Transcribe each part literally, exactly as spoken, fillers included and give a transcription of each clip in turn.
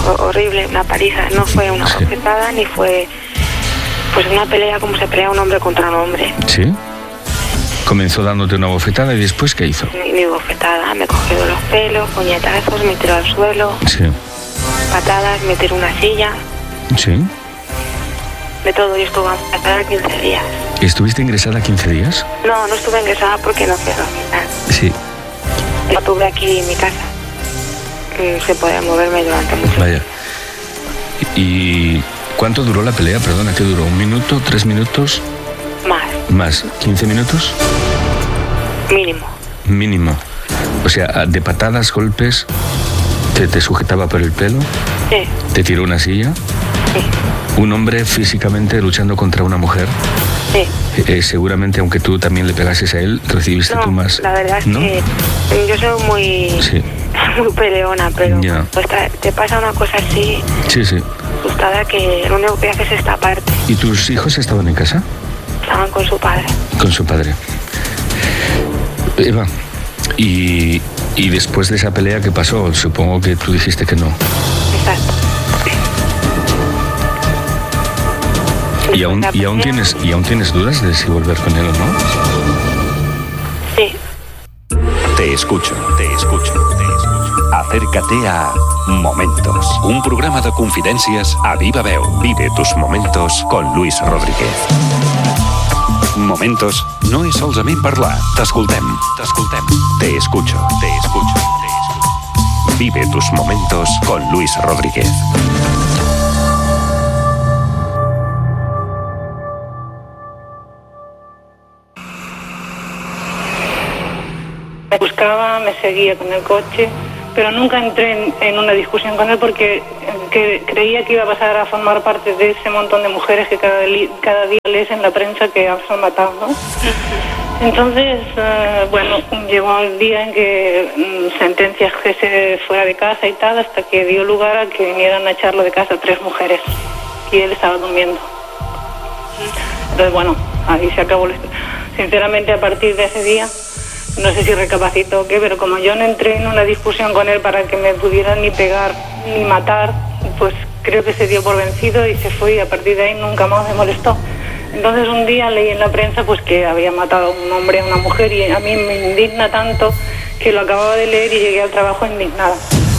horrible, una paliza. No fue una Sí. bofetada ni fue pues una pelea como se pelea un hombre contra un hombre. ¿Sí? Comenzó dándote una bofetada y después, ¿qué hizo? Ni, ni bofetada, me cogió de los pelos, puñetazos, me tiró al suelo, Sí. patadas, me tiró una silla, ¿Sí? de todo. Yo estuve ingresada quince días. ¿Estuviste ingresada quince días? No, no estuve ingresada porque no fui al hospital. Sí. Estuve aquí en mi casa. Mm, Se podía moverme durante mucho. Vaya. ¿Y cuánto duró la pelea? Perdona, ¿qué duró? ¿Un minuto? ¿Tres minutos? Más, ¿Más? ¿quince minutos? mínimo. Mínimo. O sea, de patadas, golpes, te, te sujetaba por el pelo, Sí, te tiró una silla. sí, Un hombre físicamente luchando contra una mujer. sí. Eh, seguramente, aunque tú también le pegases a él, recibiste No, tú más. la verdad es ¿no? que yo soy muy, Sí, muy peleona, pero Ya. pues, te, te pasa una cosa así, sí, sí. asustada, que lo único que haces es taparte. ¿Y tus hijos estaban en casa? Estaban con su padre. Con su padre. Eva, y, y después de esa pelea, ¿qué pasó? Supongo que tú dijiste que no. Exacto. ¿Y aún, y aún tienes, y aún tienes dudas de si volver con él o no? Sí. Te escucho, te escucho, te escucho. Acércate a Momentos, un programa de confidències a viva veu. Vive tus momentos con Luis Rodríguez. Momentos no és solament parlar. T'escoltem, t'escoltem. Te escucho, te escucho, te escucho. Vive tus momentos con Luis Rodríguez. Me buscaba, me seguía con el coche, pero nunca entré en, en una discusión con él porque que creía que iba a pasar a formar parte de ese montón de mujeres que cada, li, cada día lees en la prensa que han matado, ¿no? Entonces, uh, bueno, llegó el día en que um, sentencias que se fuera de casa y tal, hasta que dio lugar a que vinieran a echarlo de casa tres mujeres y él estaba durmiendo. Entonces, bueno, ahí se acabó. Sinceramente, a partir de ese día, no sé si recapacito o qué, pero como yo no entré en una discusión con él para que me pudieran ni pegar ni matar, pues creo que se dio por vencido y se fue, y a partir de ahí nunca más me molestó. Entonces un día leí en la prensa pues que había matado a un hombre a una mujer, y a mí me indigna tanto que lo acababa de leer y llegué al trabajo indignada.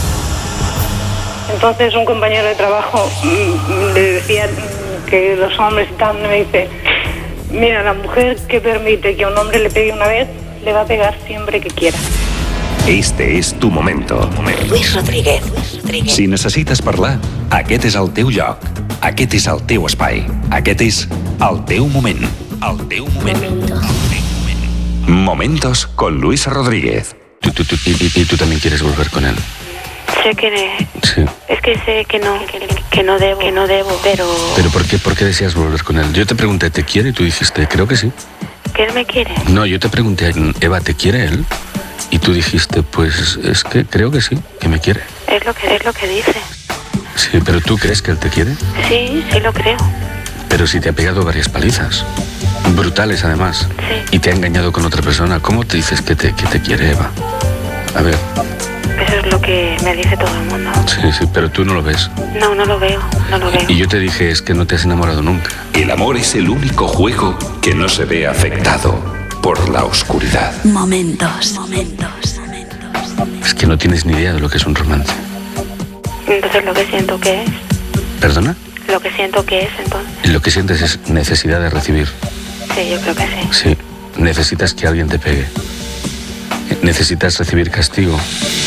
Entonces un compañero de trabajo mmm, le decía que los hombres y tal, me dice: mira, la mujer que permite que a un hombre le pegue una vez, le va a pegar siempre que quiera. Este és tu momento. Luis Rodríguez. Rodríguez. Si necessites parlar, aquest és el teu lloc. Aquest és el teu espai. Aquest és el teu moment. El teu moment. Momentos. El teu moment. Momentos con Luis Rodríguez. Tú, tú, tú, y, y- y tú también quieres volver con él. Sé que Sí. es que sé que no, que, que no debo, que no debo, pero ¿Pero por qué, por qué deseas volver con él? Yo te pregunté, ¿te quiere? Y tú dijiste, creo que sí. que él me quiere. No, yo te pregunté, Eva, ¿te quiere él? Y tú dijiste, pues es que creo que sí, que me quiere. Es lo que es lo que dice. Sí, pero ¿tú crees que él te quiere? Sí, sí lo creo. Pero si te ha pegado varias palizas, brutales además, Sí. y te ha engañado con otra persona, ¿cómo te dices que te, que te quiere, Eva? A ver, Eso es lo que me dice todo el mundo. sí, sí, pero tú no lo ves. No, no lo veo, no lo veo. Y yo te dije, es que no te has enamorado nunca. El amor es el único juego que no se ve afectado por la oscuridad. Momentos. Momentos. Es que no tienes ni idea de lo que es un romance. Entonces lo que siento que es, ¿Perdona? lo que siento que es entonces. Y lo que sientes es necesidad de recibir. Sí, yo creo que sí. Sí, necesitas que alguien te pegue. Necesitas recibir castigo.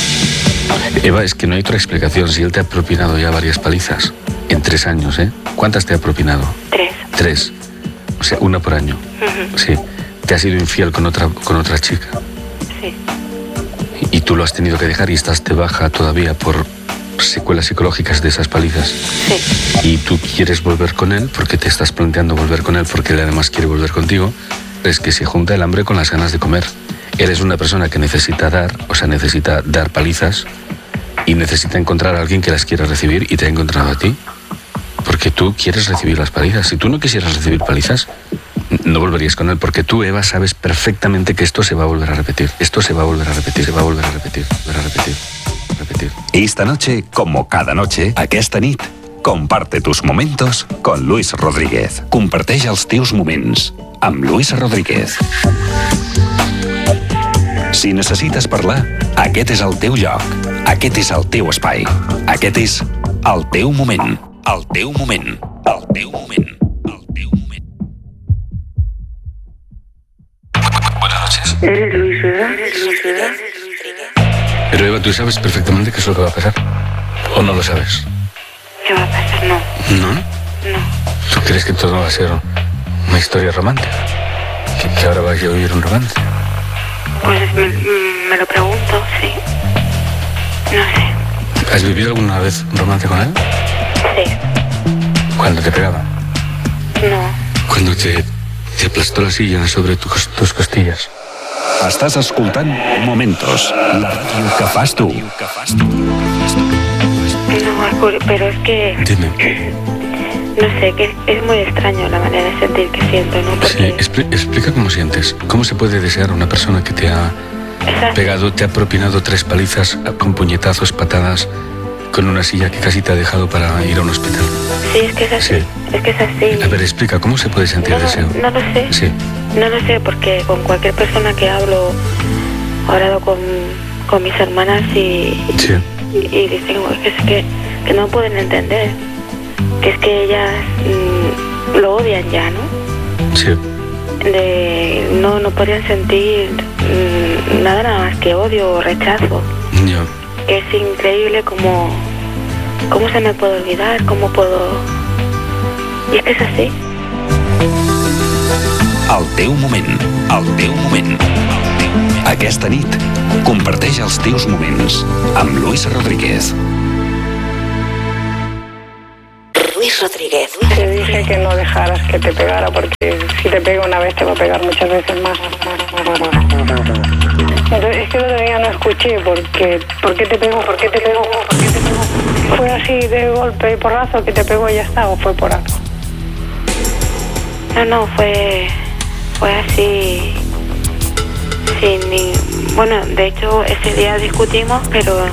Eva, es que no hay otra explicación. Si él te ha propinado ya varias palizas en tres años, ¿eh? ¿Cuántas te ha propinado? Tres. Tres. O sea, una por año. Ujú. Sí. Te has sido infiel con otra, con otra chica. Sí. Y, y tú lo has tenido que dejar y estás de baja todavía por secuelas psicológicas de esas palizas. Sí. Y tú quieres volver con él porque te estás planteando volver con él porque él además quiere volver contigo. Es que se junta el hambre con las ganas de comer. Él es una persona que necesita dar, o sea, necesita dar palizas y necesita encontrar a alguien que las quiera recibir, y te ha encontrado a ti. Porque tú quieres recibir las palizas. Si tú no quisieras recibir palizas, no volverías con él, porque tú, Eva, sabes perfectamente que esto se va a volver a repetir. Esto se va a volver a repetir, se va a volver a repetir, volver a repetir, repetir. Esta noche, como cada noche, aquesta nit, comparte tus momentos con Luis Rodríguez. Comparteix els teus moments amb Luis Rodríguez. Si necessites parlar, aquest és el teu lloc. Aquest és el teu espai. Aquest és el teu moment. El teu moment. El teu moment. El teu moment. Buenas noches. ¿Eres Luis, verdad? ¿Eres Luis, verdad? Pero Eva, tú sabes perfectamente qué es lo que va a pasar. ¿O no lo sabes? ¿Qué va a pasar? No. ¿No? No. ¿Tú crees que todo va a ser una historia romántica? ¿Que, que ahora vas a oír un romance? Pues me, me lo pregunto, sí. No sé. ¿Has vivido alguna vez un romance con él? Sí. ¿Cuándo te pegaba? No. Cuando te, te aplastó la silla sobre tu, tus costillas. Estàs escoltant Momentos, la ràdio que fas tu. No, pero es que... Dime. No sé, que es muy extraño la manera de sentir que siento, ¿no? Porque... Sí, expl- explica cómo sientes. ¿Cómo se puede desear a una persona que te ha Exacto. pegado, te ha propinado tres palizas con puñetazos, patadas, con una silla que casi te ha dejado para ir a un hospital? Sí, es que es así. Sí. Es que es así. A ver, explica, ¿cómo se puede sentir no, deseo? No lo sé. Sí. No lo sé, porque con cualquier persona que hablo, he hablado con, con mis hermanas y, Sí. y, y dicen que es que, que no pueden entender. Que es que ellas mmm, lo odian ya, ¿no? Sí. De, no, no podrían sentir mmm, nada, nada más que odio o rechazo. Yo. Que es increíble cómo, cómo se me puede olvidar, cómo puedo... Y es que es así. El teu moment, el teu moment. Aquesta nit, comparteix els teus moments amb Luis Rodríguez. Luis Rodríguez. Te dije que no dejaras que te pegara porque si te pega una vez te va a pegar muchas veces más. Entonces, es que el otro día no escuché porque, ¿por qué te pegó? ¿Por qué te pegó? ¿Por qué te pegó? ¿Fue así de golpe y porrazo que te pegó y ya está o fue por algo? No, no, fue, fue así, sin ni... Bueno, de hecho, ese día discutimos, pero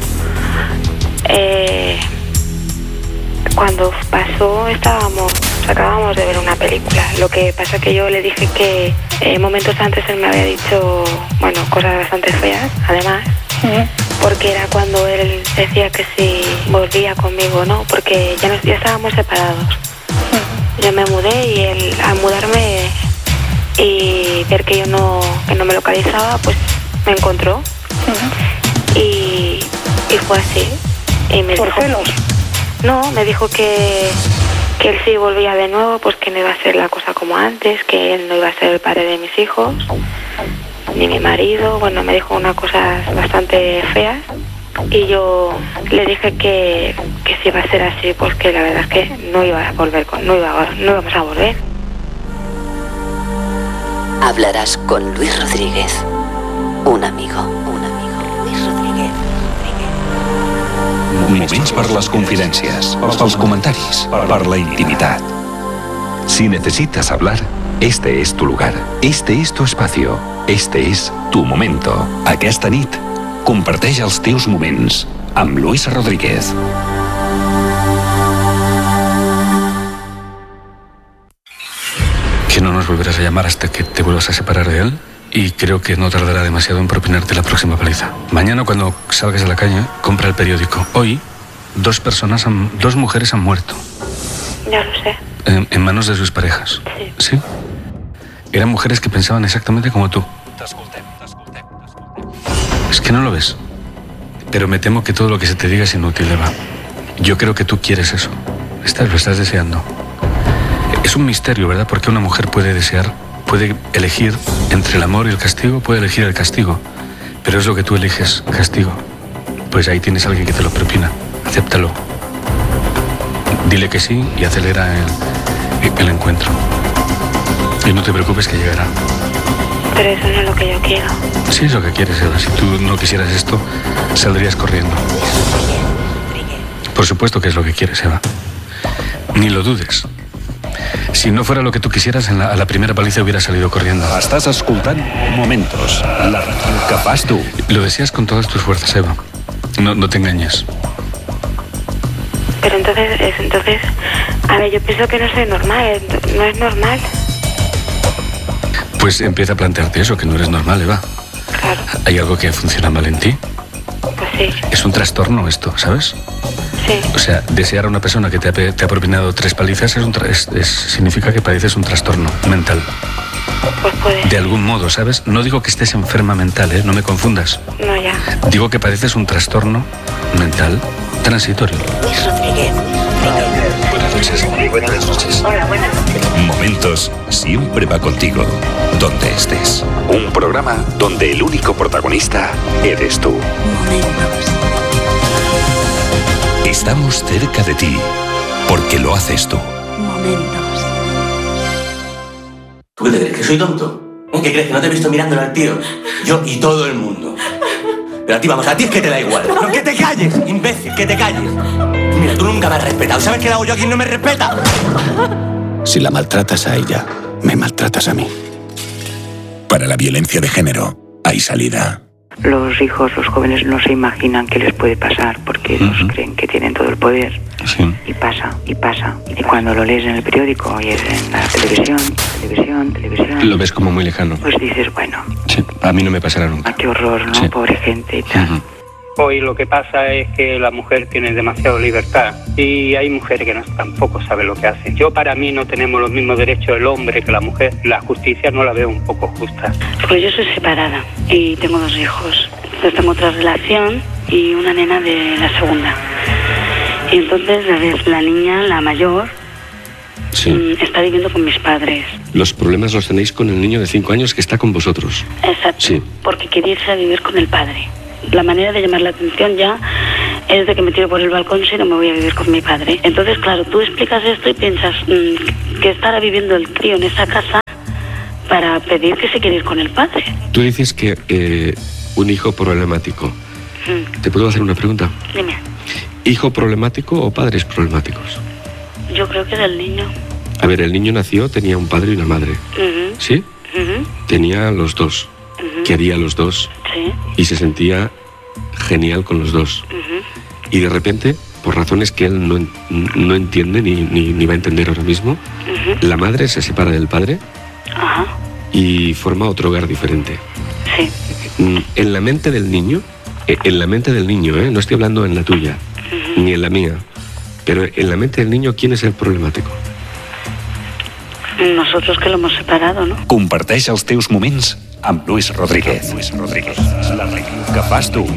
eh, cuando pasó estábamos, acabamos de ver una película. Lo que pasa que yo le dije que eh, momentos antes él me había dicho, bueno, cosas bastante feas, además, ¿Sí? porque era cuando él decía que si volvía conmigo o no, porque ya, nos, ya estábamos separados. Yo me mudé y él, al mudarme y ver que yo no, que no me localizaba, pues me encontró. Uh-huh. y, y fue así. Y me ¿Por dijo, celos? no, me dijo que, que él sí volvía de nuevo, pues que no iba a ser la cosa como antes, que él no iba a ser el padre de mis hijos, ni mi marido. Bueno, me dijo unas cosas bastante feas. Y yo le dije que, que si iba a ser así, pues que la verdad es que no iba a volver, con, no, iba, no íbamos a volver. Hablarás con Luis Rodríguez. Un amigo, un amigo. Luis Rodríguez. Rodríguez. Moments per les confidències, pels comentaris, per la intimitat. Si necesitas hablar, este es tu lugar. Este es tu espacio. Este es tu momento. Aquesta nit, comparteix els teus moments amb Luis Rodríguez. Que no nos volverás a llamar hasta que te vuelvas a separar de él y creo que no tardará demasiado en propinarte la próxima paliza. Mañana cuando salgas a la calle, compra el periódico. Hoy, dos personas, han, dos mujeres han muerto. Ya lo sé. En, en manos de sus parejas. Sí. ¿Sí? Eran mujeres que pensaban exactamente como tú. Es que no lo ves. Pero me temo que todo lo que se te diga es inútil, Eva. Yo creo que tú quieres eso. Estás, lo estás deseando. Es un misterio, ¿verdad? Porque una mujer puede desear, puede elegir entre el amor y el castigo, puede elegir el castigo. Pero es lo que tú eliges, castigo. Pues ahí tienes a alguien que te lo propina. Acéptalo. Dile que sí y acelera el, el encuentro. Y no te preocupes que llegará. Pero eso no es lo que yo quiero. Sí, es lo que quieres, Eva. Si tú no quisieras esto, saldrías corriendo. Por supuesto que es lo que quieres, Eva. Ni lo dudes. Si no fuera lo que tú quisieras, en la, a la primera paliza hubieras salido corriendo. Estàs escoltant Momentos, la ràdio que fas tu. Lo deseas con todas tus fuerzas, Eva. No, no te engañes. Pero entonces, es, entonces, a ver, yo pienso que no soy normal, no es normal. Pues empieza a plantearte eso, que no eres normal, Eva. Claro. ¿Hay algo que funciona mal en ti? Pues sí. Es un trastorno esto, ¿sabes? Sí. O sea, desear a una persona que te ha, te ha propinado tres palizas es un tra- es, es, significa que padeces un trastorno mental. Pues puede. De algún modo, ¿sabes? No digo que estés enferma mental, ¿eh? No me confundas. No, ya. Digo que padeces un trastorno mental transitorio. Luis Rodríguez. Buenas noches. Buenas noches. Hola, buenas. Momentos siempre va contigo, donde estés. Un programa donde el único protagonista eres tú. Momentos. Estamos cerca de ti, porque lo haces tú. Momentos. ¿Tú qué te crees? ¿Que soy tonto? ¿Eh? ¿Qué crees? ¿Que no te he visto mirándole al tío? Yo y todo el mundo. Pero a ti, vamos, a ti es que te da igual. ¡No, que te calles, imbécil, que te calles! Mira, tú nunca me has respetado. ¿Sabes qué hago yo a quien no me respeta? Si la maltratas a ella, me maltratas a mí. Para la violencia de género, hay salida. Los hijos, los jóvenes no se imaginan qué les puede pasar porque ellos Ujú. creen que tienen todo el poder. Sí. Y pasa, y pasa. Y cuando lo lees en el periódico, oyes en la televisión, televisión, televisión, Lo ves como muy lejano. pues dices, bueno, Sí. A mí no me pasará nunca. ah, qué horror, ¿no? Sí. Pobre gente y tal. Ujú. Hoy lo que pasa es que la mujer tiene demasiada libertad y hay mujeres que no, tampoco saben lo que hacen. Yo, para mí, no tenemos los mismos derechos el hombre que la mujer. La justicia no la veo un poco justa. Pues yo soy separada y tengo dos hijos. Entonces tengo otra relación y una nena de la segunda. Y entonces, a ver, la niña, la mayor, Sí. mm, está viviendo con mis padres. Los problemas los tenéis con el niño de cinco años que está con vosotros. Exacto. Sí. Porque quería irse a vivir con el padre. La manera de llamar la atención ya es de que me tiro por el balcón si no me voy a vivir con mi padre. Entonces, claro, tú explicas esto y piensas mmm, que estará viviendo el crío en esa casa para pedir que se quiere ir con el padre. Tú dices que eh, un hijo problemático. Mm, ¿Te puedo hacer una pregunta? Dime, ¿Hijo problemático o padres problemáticos? yo creo que del niño. A ver, el niño nació, tenía un padre y una madre. Ujú, ¿Sí? ujú, Tenía los dos. ujú. Quería los dos. Sí. Y se sentía genial con los dos. Ujú. Y de repente, por razones que él no, en- no entiende ni, ni, ni va a entender ahora mismo, Ujú. la madre se separa del padre Ajá. y forma otro hogar diferente. Sí. Mm, En la mente del niño, eh, en la mente del niño, ¿eh? No estoy hablando en la tuya, Ujú. ni en la mía, pero en la mente del niño, ¿quién es el problemático? Nosotros que lo hemos separado, ¿no? Comparteix els teus moments amb Luis Rodríguez. Luis Rodríguez. La review que fas tu.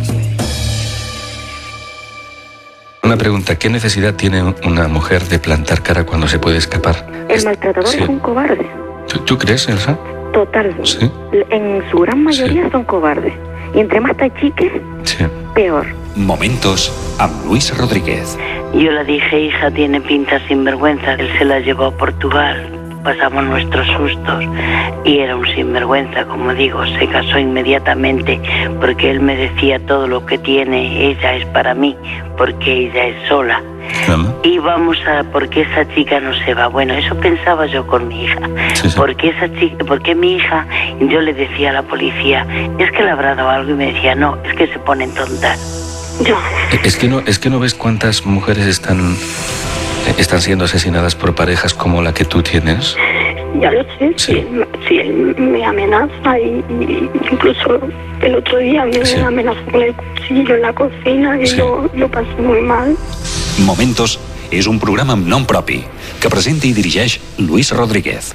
Una pregunta, ¿qué necesidad tiene una mujer de plantar cara cuando se puede escapar? El Es- maltratador sí. es un cobarde, ¿Tú, tú crees, Elsa? total. Sí. En su gran mayoría son cobardes. Y entre más tachiques, Sí. peor. Momentos amb Luis Rodríguez. Yo le dije, hija, tiene pinta sinvergüenza. Él se la llevó a Portugal. Pasamos nuestros sustos y era un sinvergüenza, como digo. Se casó inmediatamente porque él me decía todo lo que tiene, ella es para mí, porque ella es sola. Claro. Y vamos a, porque esa chica no se va. Bueno, eso pensaba yo con mi hija. Sí, sí. Porque esa chica, porque mi hija, yo le decía a la policía, es que le habrá dado algo y me decía, no, es que se ponen tontas. Yo, Es que no, es que no ves cuántas mujeres están, eh, están siendo asesinadas por parejas como la que tú tienes. ya lo sé, Sí. si, él, si él me amenaza y, y incluso el otro día me Sí. amenazó con el cuchillo en la cocina y Sí. yo lo pasé muy mal. Momentos és un programa amb nom propi que presenta i dirigeix Luis Rodríguez.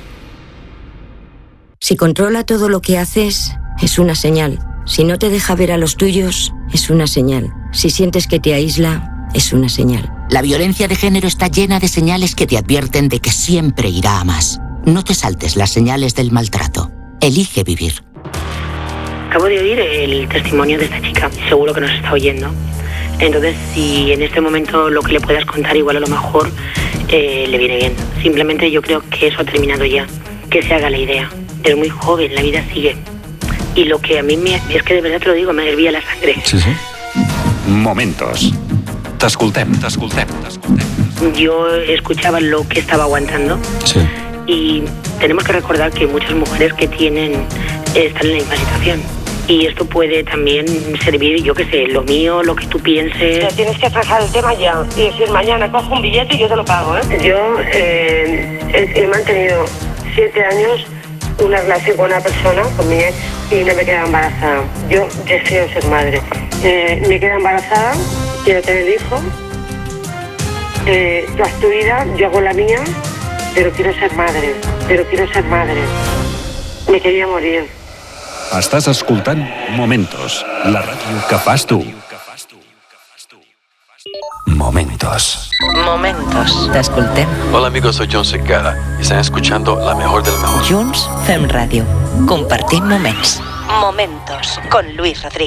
Si controla todo lo que haces, es una señal. Si no te deja ver a los tuyos, es una señal. Si sientes que te aísla, es una señal. La violencia de género está llena de señales que te advierten de que siempre irá a más. No te saltes las señales del maltrato. Elige vivir. Acabo de oír el testimonio de esta chica, seguro que nos está oyendo. Entonces, si en este momento lo que le puedas contar igual a lo mejor eh, le viene bien. Simplemente yo creo que eso ha terminado ya, que se haga la idea. Es muy joven, la vida sigue. Y lo que a mí me, es que de verdad te lo digo, me hervía la sangre. Sí, sí. Momentos. T'escoltem, t'escoltem, t'escoltem. Yo escuchaba lo que estaba aguantando Sí. y tenemos que recordar que muchas mujeres que tienen eh, están en la misma situación. y esto puede también servir, yo qué sé, lo mío, lo que tú pienses. Te tienes que trabajar el tema ya y decir mañana cojo un billete y yo te lo pago, ¿eh? Yo eh, he, he mantenido siete años una relación con una persona, con mi ex, y no me quedaba embarazada. Yo deseo ser madre. Eh, me queda embarazada, quiero tener hijos. Eh, tú haz tu vida, yo hago la mía, pero quiero ser madre, pero quiero ser madre. Me quería morir. Estàs escoltant Momentos, la ràdio que fas tu. Momentos. Momentos. T'escoltem. Hola amigos, soy John Secada y están escuchando la mejor del mejor. Junts fem ràdio. Compartim moments. Momentos con Luis Rodríguez.